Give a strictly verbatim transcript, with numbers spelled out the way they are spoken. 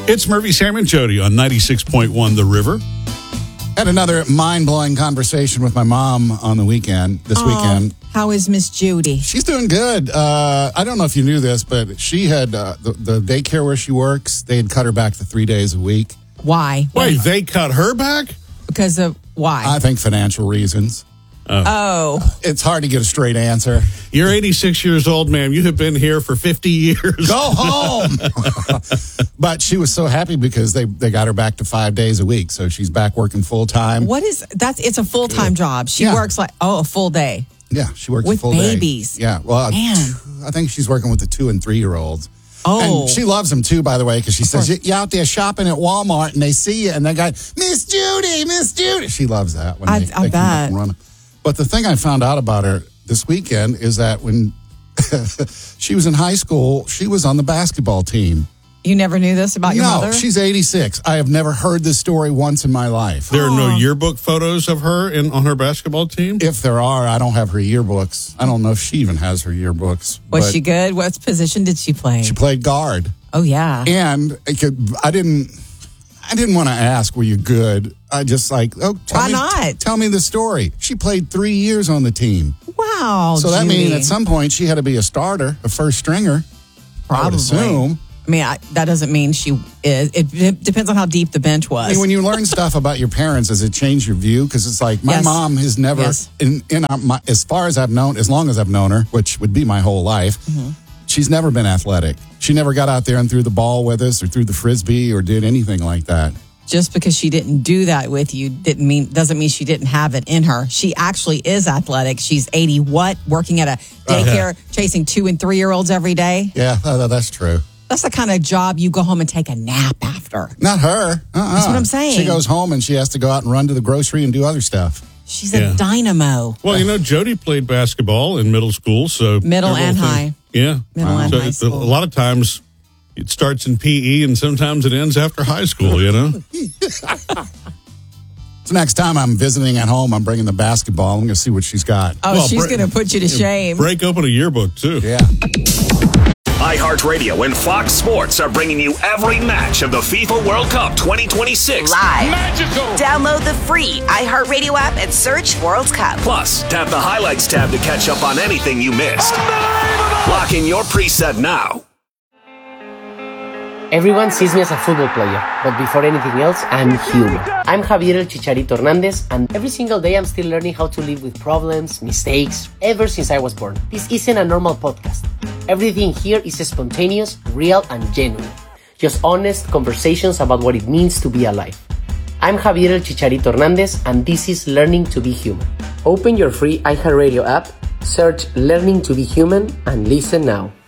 It's Murphy, Sam, and Jody on ninety-six point one The River. Had another mind-blowing conversation with my mom on the weekend, this oh, weekend. How is Miss Judy? She's doing good. Uh, I don't know if you knew this, but she had, uh, the, the daycare where she works, they had cut her back to three days a week. Why? Wait, they cut her back? Because of why? I think financial reasons. Oh. oh. It's hard to get a straight answer. You're eighty-six years old, ma'am. You have been here for fifty years. Go home! But she was so happy because they, they got her back to five days a week. So she's back working full-time. What is, that's, it's a full-time job. She Yeah. works like, oh, a full day. Yeah, she works With a full day. babies. Yeah, well, Man. I think she's working with the two and three-year-olds. Oh. And she loves them, too, by the way, because she says, you- you're out there shopping at Walmart, and they see you, and they go, Miss Judy, Miss Judy. She loves that when I- they, I they come up bet. and run. But the thing I found out about her this weekend is that when she was in high school, she was on the basketball team. You never knew this about your no, mother? she's eighty-six. I have never heard this story once in my life. There are no Aw. yearbook photos of her in on her basketball team? If there are, I don't have her yearbooks. I don't know if she even has her yearbooks. Was but she good? What position did she play? She played guard. oh, yeah. And it could, I didn't, I didn't want to ask, were you good? I just like, oh, tell Why me, not? t- tell me the story. She played three years on the team. Wow. So that Judy. means at some point she had to be a starter, a first stringer. I would Probably. assume. I mean, I, that doesn't mean she is. It, it depends on how deep the bench was. I mean, when you learn stuff about your parents, does it change your view? Because it's like my Yes. mom has never, Yes. in, in uh, my, as far as I've known, as long as I've known her, which would be my whole life, Mm-hmm. she's never been athletic. She never got out there and threw the ball with us or threw the frisbee or did anything like that. Just because she didn't do that with you didn't mean doesn't mean she didn't have it in her. She actually is athletic. She's eighty what? Working at a daycare, chasing two and three year olds every day. Yeah, uh, that's true. That's the kind of job you go home and take a nap after. Not her. Uh-uh. That's what I'm saying. She goes home and she has to go out and run to the grocery and do other stuff. She's Yeah. a dynamo. Well, you know, Jody played basketball in middle school, so Middle everyone and think- high. Yeah, Middle and so high it- school. A lot of times it starts in P E, and sometimes it ends after high school. You know. So next time I'm visiting at home, I'm bringing the basketball. I'm going to see what she's got. Oh, Well, she's break- going to put you to shame. Break open a yearbook too. Yeah. iHeartRadio and Fox Sports are bringing you every match of the FIFA World Cup twenty twenty-six. Live. Magical. Download the free iHeartRadio app and search World Cup. Plus, tap the highlights tab to catch up on anything you missed. Lock in your preset now. Everyone sees me as a football player, but before anything else, I'm human. I'm Javier El Chicharito Hernandez, and every single day I'm still learning how to live with problems, mistakes, ever since I was born. This isn't a normal podcast. Everything here is spontaneous, real, and genuine. Just honest conversations about what it means to be alive. I'm Javier El Chicharito Hernandez, and this is Learning to be Human. Open your free iHeartRadio app, search Learning to be Human, and listen now.